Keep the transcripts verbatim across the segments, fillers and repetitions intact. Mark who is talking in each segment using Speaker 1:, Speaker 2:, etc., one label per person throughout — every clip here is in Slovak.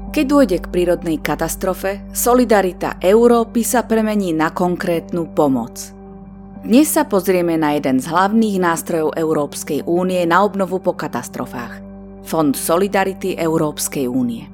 Speaker 1: Keď dôjde k prírodnej katastrofe, solidarita Európy sa premení na konkrétnu pomoc. Dnes sa pozrieme na jeden z hlavných nástrojov Európskej únie na obnovu po katastrofách – Fond Solidarity Európskej únie.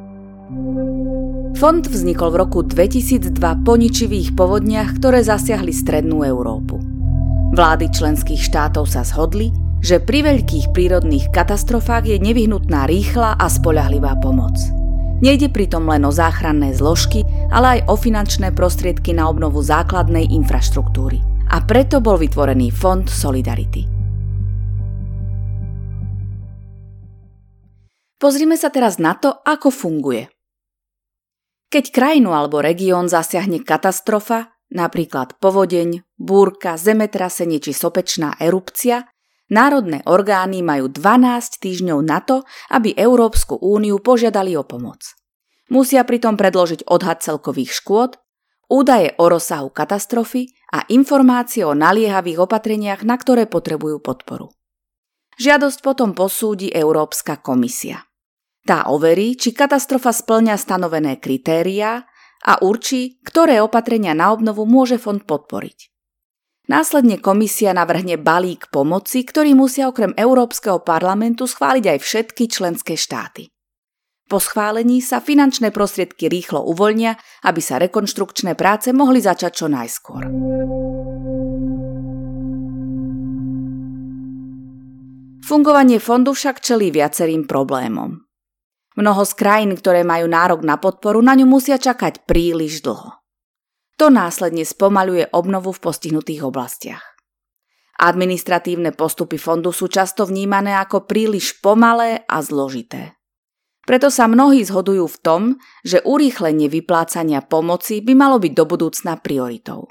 Speaker 1: Fond vznikol v roku dvetisícdva po ničivých povodniach, ktoré zasiahli strednú Európu. Vlády členských štátov sa zhodli, že pri veľkých prírodných katastrofách je nevyhnutná rýchla a spoľahlivá pomoc. Nejde pritom len o záchranné zložky, ale aj o finančné prostriedky na obnovu základnej infraštruktúry. A preto bol vytvorený Fond Solidarity. Pozrime sa teraz na to, ako funguje. Keď krajinu alebo región zasiahne katastrofa, napríklad povodeň, búrka, zemetrasenie či sopečná erupcia, národné orgány majú dvanásť týždňov na to, aby Európsku úniu požiadali o pomoc. Musia pritom predložiť odhad celkových škôd, údaje o rozsahu katastrofy a informácie o naliehavých opatreniach, na ktoré potrebujú podporu. Žiadosť potom posúdi Európska komisia. Tá overí, či katastrofa spĺňa stanovené kritériá a určí, ktoré opatrenia na obnovu môže fond podporiť. Následne komisia navrhne balík pomoci, ktorý musia okrem Európskeho parlamentu schváliť aj všetky členské štáty. Po schválení sa finančné prostriedky rýchlo uvoľnia, aby sa rekonštrukčné práce mohli začať čo najskôr. Fungovanie fondu však čelí viacerým problémom. Mnoho z krajín, ktoré majú nárok na podporu, na ňu musia čakať príliš dlho. To následne spomaľuje obnovu v postihnutých oblastiach. Administratívne postupy fondu sú často vnímané ako príliš pomalé a zložité. Preto sa mnohí zhodujú v tom, že urýchlenie vyplácania pomoci by malo byť do budúcna prioritou.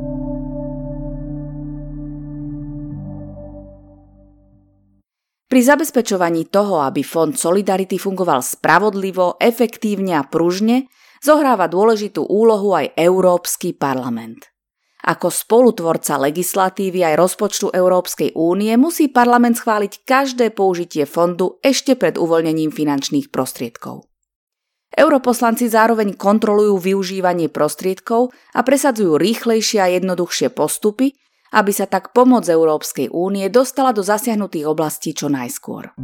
Speaker 1: Pri zabezpečovaní toho, aby Fond Solidarity fungoval spravodlivo, efektívne a pružne, zohráva dôležitú úlohu aj Európsky parlament. Ako spolutvorca legislatívy aj rozpočtu Európskej únie musí parlament schváliť každé použitie fondu ešte pred uvoľnením finančných prostriedkov. Europoslanci zároveň kontrolujú využívanie prostriedkov a presadzujú rýchlejšie a jednoduchšie postupy, aby sa tak pomoc Európskej únie dostala do zasiahnutých oblastí čo najskôr.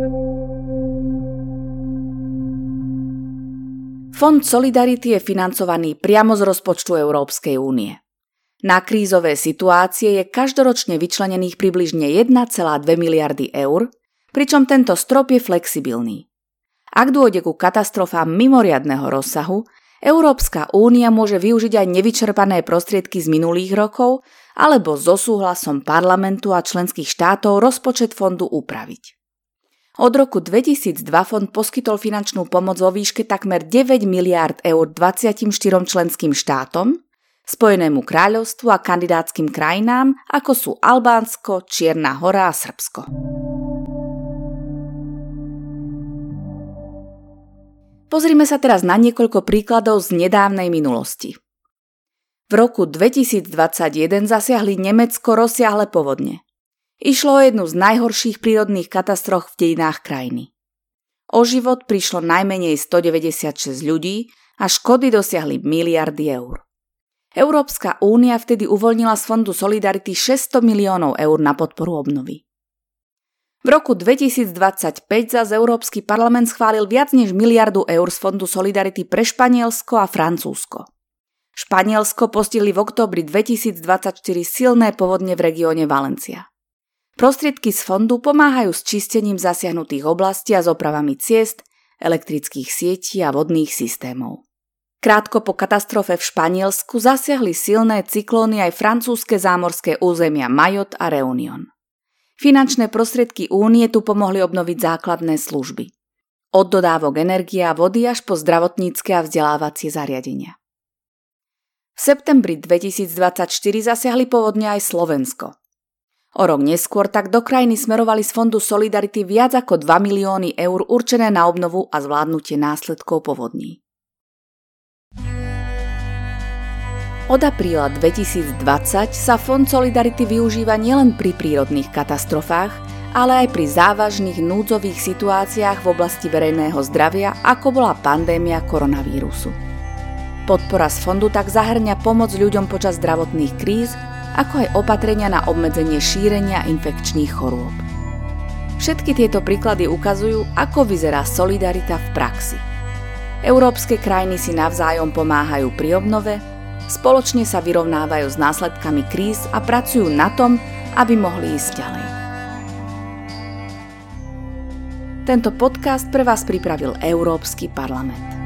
Speaker 1: Fond Solidarity je financovaný priamo z rozpočtu Európskej únie. Na krízové situácie je každoročne vyčlenených približne jeden celá dve miliardy eur, pričom tento strop je flexibilný. Ak dôjde ku katastrofám mimoriadneho rozsahu, Európska únia môže využiť aj nevyčerpané prostriedky z minulých rokov alebo so súhlasom parlamentu a členských štátov rozpočet fondu upraviť. Od roku dvetisícdva fond poskytol finančnú pomoc vo výške takmer deväť miliárd eur dvadsiatim štyrom členským štátom, Spojenému kráľovstvu a kandidátskym krajinám, ako sú Albánsko, Čierna Hora a Srbsko. Pozrime sa teraz na niekoľko príkladov z nedávnej minulosti. V roku dvetisícdvadsaťjeden zasiahli Nemecko rozsiahle povodne. Išlo o jednu z najhorších prírodných katastrof v dejinách krajiny. O život prišlo najmenej stodeväťdesiatšesť ľudí a škody dosiahli miliardy eur. Európska únia vtedy uvoľnila z Fondu Solidarity šesťsto miliónov eur na podporu obnovy. V roku dvetisícdvadsaťpäť zas Európsky parlament schválil viac než miliardu eur z Fondu Solidarity pre Španielsko a Francúzsko. Španielsko postihli v októbri dvetisícdvadsaťštyri silné povodne v regióne Valencia. Prostriedky z fondu pomáhajú s čistením zasiahnutých oblastí a s opravami ciest, elektrických sietí a vodných systémov. Krátko po katastrofe v Španielsku zasiahli silné cyklóny aj francúzske zámorské územia Mayotte a Réunion. Finančné prostriedky únie tu pomohli obnoviť základné služby. Od dodávok energie a vody až po zdravotnícke a vzdelávacie zariadenia. V septembri dvetisícdvadsaťštyri zasiahli povodne aj Slovensko. O rok neskôr tak do krajiny smerovali z Fondu Solidarity viac ako dva milióny eur určené na obnovu a zvládnutie následkov povodní. Od apríla dvetisícdvadsať sa Fond Solidarity využíva nielen pri prírodných katastrofách, ale aj pri závažných núdzových situáciách v oblasti verejného zdravia, ako bola pandémia koronavírusu. Podpora z fondu tak zahŕňa pomoc ľuďom počas zdravotných kríz, ako aj opatrenia na obmedzenie šírenia infekčných chorôb. Všetky tieto príklady ukazujú, ako vyzerá solidarita v praxi. Európske krajiny si navzájom pomáhajú pri obnove, spoločne sa vyrovnávajú s následkami kríz a pracujú na tom, aby mohli ísť ďalej. Tento podcast pre vás pripravil Európsky parlament.